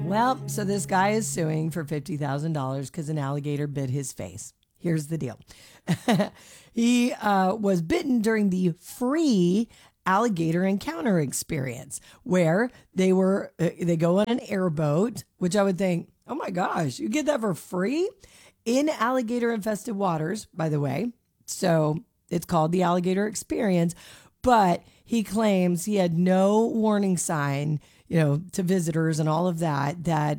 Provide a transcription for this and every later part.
Well, so this guy is suing for $50,000 because an alligator bit his face. Here's the deal. He was bitten during the free alligator encounter experience where they go on an airboat, which I would think, oh my gosh, you get that for free in alligator infested waters, by the way. So it's called the alligator experience, but he claims he had no warning sign, to visitors and all of that,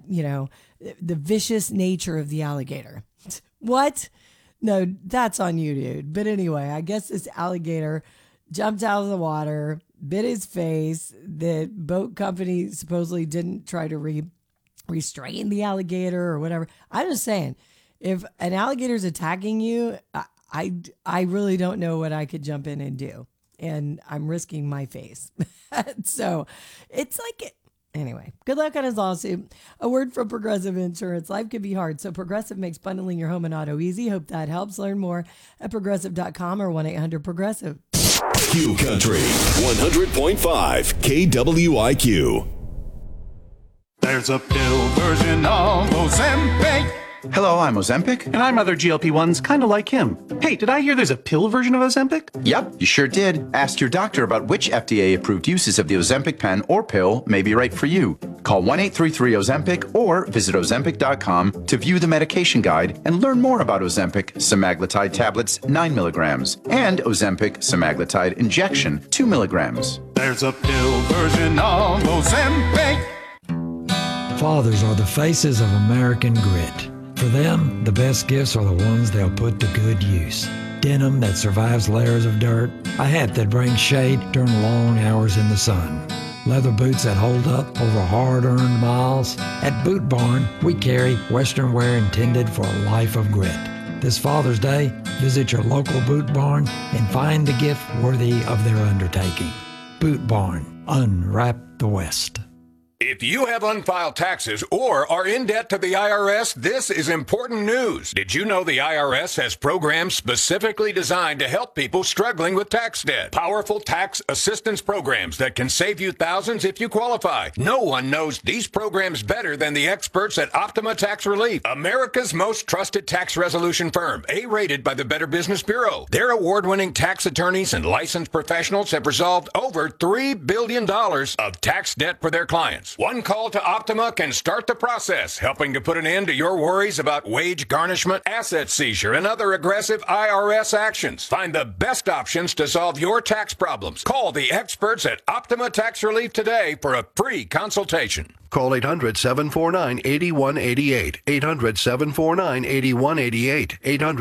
the vicious nature of the alligator. What? No, that's on you, dude. But anyway, I guess this alligator jumped out of the water, bit his face. The boat company supposedly didn't try to restrain the alligator or whatever. I'm just saying, if an alligator's attacking you, I really don't know what I could jump in and do. And I'm risking my face. So it's like, anyway, good luck on his lawsuit. A word from Progressive Insurance. Life can be hard, so Progressive makes bundling your home and auto easy. Hope that helps. Learn more at progressive.com or 1-800-PROGRESSIVE. Q Country 100.5 KWIQ. There's a pill version of Ozempic. Hello, I'm Ozempic. And I'm other GLP-1s, kind of like him. Hey, did I hear there's a pill version of Ozempic? Yep, you sure did. Ask your doctor about which FDA-approved uses of the Ozempic pen or pill may be right for you. Call 1-833-OZEMPIC or visit Ozempic.com to view the medication guide and learn more about Ozempic semaglutide tablets 9 milligrams and Ozempic semaglutide injection 2 milligrams. There's a pill version of Ozempic. Fathers are the faces of American grit. For them, the best gifts are the ones they'll put to good use. Denim that survives layers of dirt, a hat that brings shade during long hours in the sun, leather boots that hold up over hard-earned miles. At Boot Barn, we carry Western wear intended for a life of grit. This Father's Day, visit your local Boot Barn and find the gift worthy of their undertaking. Boot Barn, unwrap the West. If you have unfiled taxes or are in debt to the IRS, this is important news. Did you know the IRS has programs specifically designed to help people struggling with tax debt? Powerful tax assistance programs that can save you thousands if you qualify. No one knows these programs better than the experts at Optima Tax Relief, America's most trusted tax resolution firm, A-rated by the Better Business Bureau. Their award-winning tax attorneys and licensed professionals have resolved over $3 billion of tax debt for their clients. One call to Optima can start the process, helping to put an end to your worries about wage garnishment, asset seizure, and other aggressive IRS actions. Find the best options to solve your tax problems. Call the experts at Optima Tax Relief today for a free consultation. Call 800-749-8188. 800-749-8188.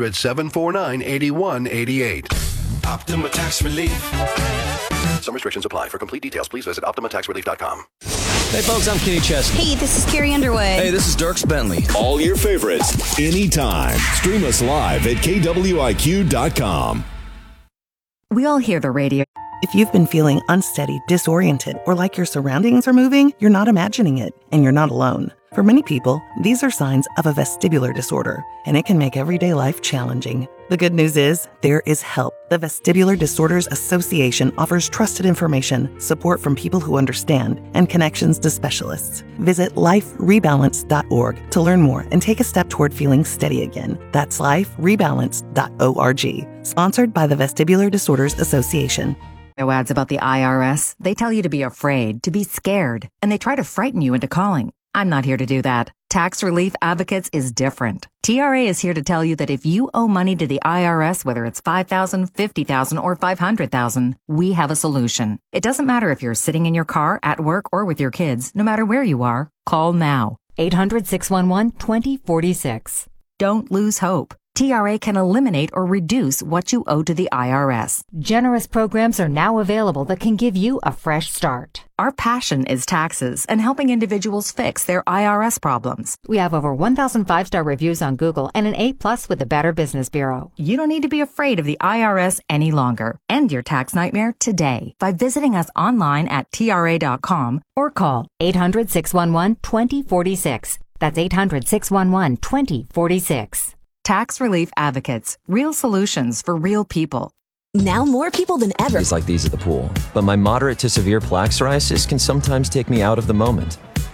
800-749-8188. Optima Tax Relief. Some restrictions apply. For complete details, please visit OptimaTaxRelief.com. Hey, folks, I'm Kenny Chesney. Hey, this is Carrie Underwood. Hey, this is Dierks Bentley. All your favorites, anytime. Stream us live at KWIQ.com. We all hear the radio. If you've been feeling unsteady, disoriented, or like your surroundings are moving, you're not imagining it, and you're not alone. For many people, these are signs of a vestibular disorder, and it can make everyday life challenging. The good news is, there is help. The Vestibular Disorders Association offers trusted information, support from people who understand, and connections to specialists. Visit liferebalance.org to learn more and take a step toward feeling steady again. That's liferebalance.org. Sponsored by the Vestibular Disorders Association. No ads about the IRS. They tell you to be afraid, to be scared, and they try to frighten you into calling. I'm not here to do that. Tax Relief Advocates is different. TRA is here to tell you that if you owe money to the IRS, whether it's $5,000, $50,000, or $500,000, we have a solution. It doesn't matter if you're sitting in your car, at work, or with your kids. No matter where you are, call now. 800-611-2046. Don't lose hope. TRA can eliminate or reduce what you owe to the IRS. Generous programs are now available that can give you a fresh start. Our passion is taxes and helping individuals fix their IRS problems. We have over 1,000 5-star reviews on Google and an A+ with the Better Business Bureau. You don't need to be afraid of the IRS any longer. End your tax nightmare today by visiting us online at TRA.com or call 800-611-2046. That's 800-611-2046. Tax Relief Advocates. Real solutions for real people. Now more people than ever. Like these at the pool. But my moderate to severe plaque psoriasis can sometimes take me out of the moment.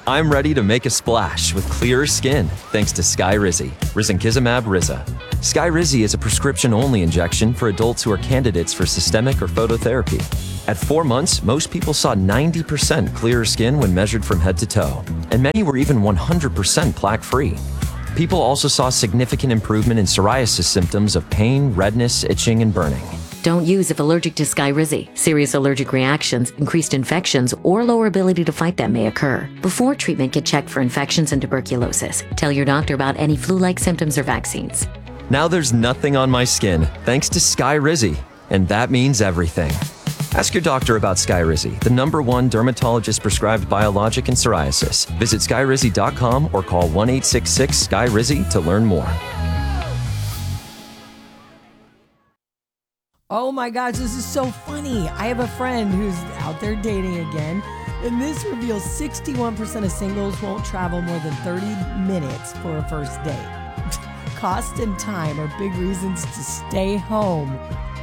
I'm ready to make a splash with clearer skin thanks to Skyrizi, risankizumab Riza. Skyrizi is a prescription-only injection for adults who are candidates for systemic or phototherapy. At 4 months, most people saw 90% clearer skin when measured from head to toe, and many were even 100% plaque-free. People also saw significant improvement in psoriasis symptoms of pain, redness, itching, and burning. Don't use if allergic to Skyrizi. Serious allergic reactions, increased infections, or lower ability to fight them may occur. Before treatment, get checked for infections and tuberculosis. Tell your doctor about any flu-like symptoms or vaccines. Now there's nothing on my skin thanks to Skyrizi, and that means everything. Ask your doctor about Skyrizi, the #1 dermatologist-prescribed biologic in psoriasis. Visit Skyrizi.com or call 1-866-SKYRIZI to learn more. Oh my gosh, this is so funny. I have a friend who's out there dating again, and this reveals 61% of singles won't travel more than 30 minutes for a first date. Cost and time are big reasons to stay home.